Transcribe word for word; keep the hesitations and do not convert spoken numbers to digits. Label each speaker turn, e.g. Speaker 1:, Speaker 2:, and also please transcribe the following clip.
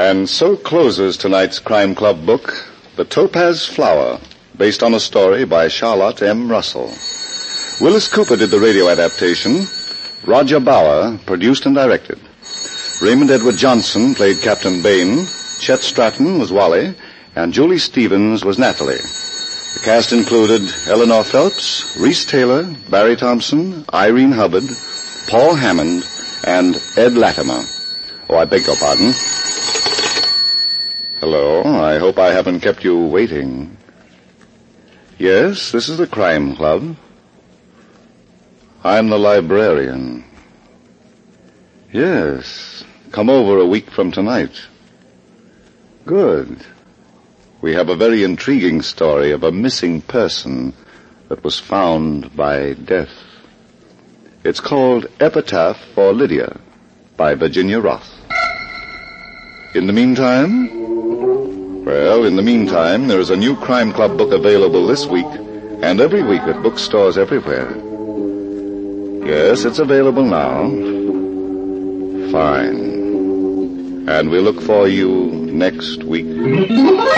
Speaker 1: And so closes tonight's Crime Club book, The Topaz Flower, based on a story by Charlotte M. Russell. Willis Cooper did the radio adaptation. Roger Bauer produced and directed. Raymond Edward Johnson played Captain Bain. Chet Stratton was Wally, and Julie Stevens was Natalie. The cast included Eleanor Phelps, Reese Taylor, Barry Thompson, Irene Hubbard, Paul Hammond, and Ed Latimer. Oh, I beg your pardon. Hello, I hope I haven't kept you waiting. Yes, this is the Crime Club. I'm the librarian. Yes, come over a week from tonight. Good. We have a very intriguing story of a missing person that was found by death. It's called Epitaph for Lydia by Virginia Roth. In the meantime, well, in the meantime, there is a new Crime Club book available this week and every week at bookstores everywhere. Yes, it's available now. Fine. And we look for you next week.